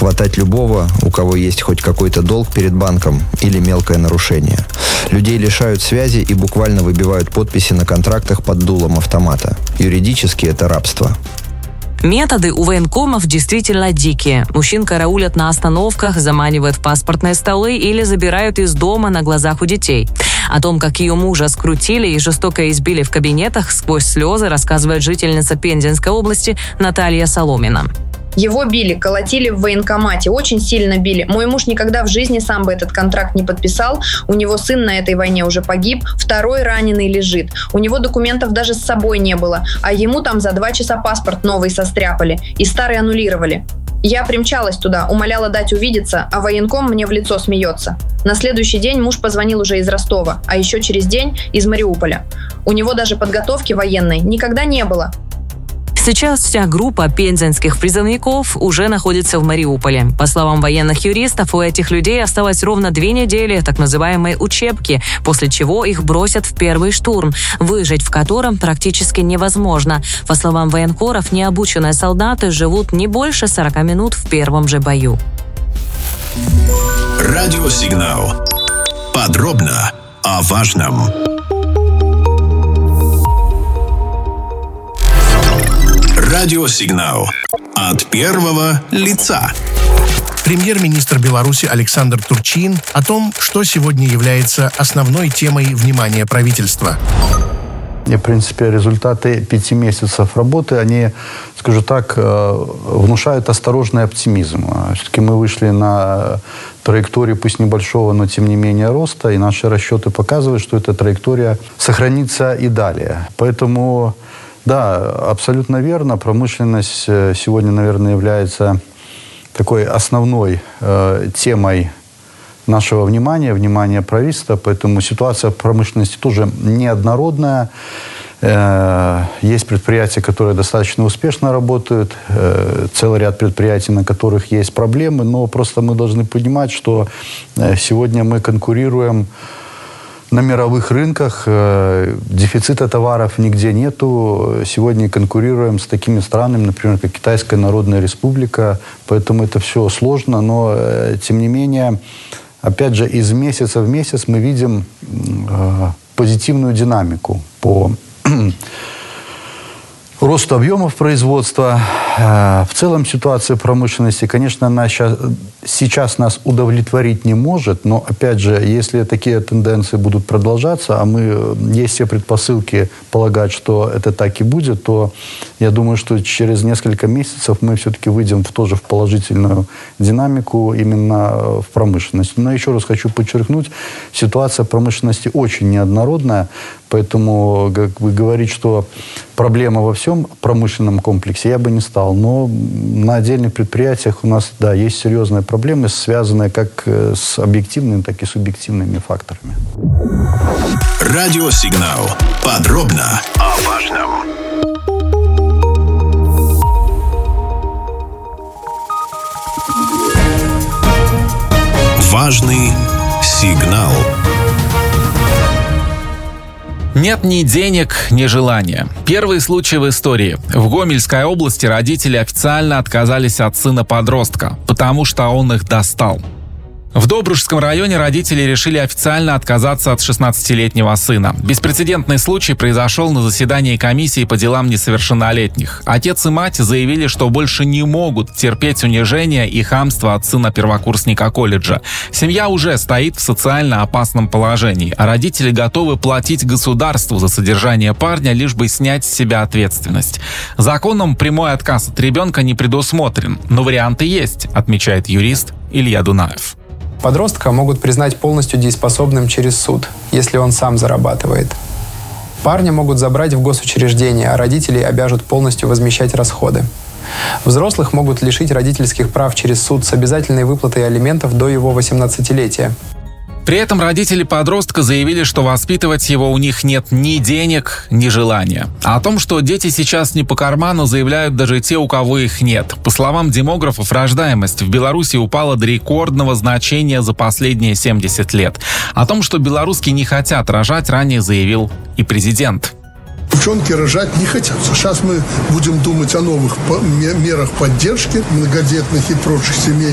хватать любого, у кого есть хоть какой-то долг перед банком или мелкое нарушение. Людей лишают связи и буквально выбивают подписи на контрактах под дулом автомата. Юридически это рабство. Методы у военкомов действительно дикие. Мужчин караулят на остановках, заманивают в паспортные столы или забирают из дома на глазах у детей. О том, как ее мужа скрутили и жестоко избили в кабинетах, сквозь слезы рассказывает жительница Пензенской области Наталья Соломина. Его били, колотили в военкомате, очень сильно били. Мой муж никогда в жизни сам бы этот контракт не подписал. У него сын на этой войне уже погиб, второй раненый лежит. У него документов даже с собой не было, а ему там за 2 часа паспорт новый состряпали и старый аннулировали. Я примчалась туда, умоляла дать увидеться, а военком мне в лицо смеется. На следующий день муж позвонил уже из Ростова, а еще через день из Мариуполя. У него даже подготовки военной никогда не было. Сейчас вся группа пензенских призывников уже находится в Мариуполе. По словам военных юристов, у этих людей осталось ровно 2 недели так называемой учебки, после чего их бросят в первый штурм, выжить в котором практически невозможно. По словам военкоров, необученные солдаты живут не больше 40 минут в первом же бою. Радиосигнал. Подробно о важном. Радиосигнал. От первого лица. Премьер-министр Беларуси Александр Турчин о том, что сегодня является основной темой внимания правительства. В принципе, результаты 5 месяцев работы, они, скажу так, внушают осторожный оптимизм. Все-таки мы вышли на траекторию, пусть небольшого, но тем не менее роста, и наши расчеты показывают, что эта траектория сохранится и далее. Поэтому, да, абсолютно верно, промышленность сегодня, наверное, является такой основной темой нашего внимания правительства, поэтому ситуация в промышленности тоже неоднородная. Есть предприятия, которые достаточно успешно работают, целый ряд предприятий, на которых есть проблемы, но просто мы должны понимать, что сегодня мы конкурируем на мировых рынках, дефицита товаров нигде нету. Сегодня конкурируем с такими странами, например, как Китайская Народная Республика, поэтому это все сложно, но тем не менее, опять же, из месяца в месяц мы видим позитивную динамику по росту объемов производства. В целом ситуация промышленности, конечно, она сейчас нас удовлетворить не может, но, опять же, если такие тенденции будут продолжаться, а есть все предпосылки полагать, что это так и будет, то я думаю, что через несколько месяцев мы все-таки выйдем тоже в положительную динамику именно в промышленности. Но еще раз хочу подчеркнуть, ситуация в промышленности очень неоднородная, поэтому говорить, что проблема во всем промышленном комплексе, я бы не стал. Но на отдельных предприятиях у нас, да, есть серьезные проблемы, связанные как с объективными, так и субъективными факторами. Радиосигнал. Подробно о важном. Важный сигнал. Нет ни денег, ни желания. Первый случай в истории. В Гомельской области родители официально отказались от сына-подростка, потому что он их достал. В Добружском районе родители решили официально отказаться от 16-летнего сына. Беспрецедентный случай произошел на заседании комиссии по делам несовершеннолетних. Отец и мать заявили, что больше не могут терпеть унижение и хамство от сына первокурсника колледжа. Семья уже стоит в социально опасном положении, а родители готовы платить государству за содержание парня, лишь бы снять с себя ответственность. Законом прямой отказ от ребенка не предусмотрен, но варианты есть, отмечает юрист Илья Дунаев. Подростка могут признать полностью дееспособным через суд, если он сам зарабатывает. Парня могут забрать в госучреждение, а родителей обяжут полностью возмещать расходы. Взрослых могут лишить родительских прав через суд с обязательной выплатой алиментов до его 18-летия. При этом родители подростка заявили, что воспитывать его у них нет ни денег, ни желания. А о том, что дети сейчас не по карману, заявляют даже те, у кого их нет. По словам демографов, рождаемость в Беларуси упала до рекордного значения за последние 70 лет. О том, что белоруски не хотят рожать, ранее заявил и президент. Девчонки рожать не хотят. Сейчас мы будем думать о новых мерах поддержки многодетных и прочих семей.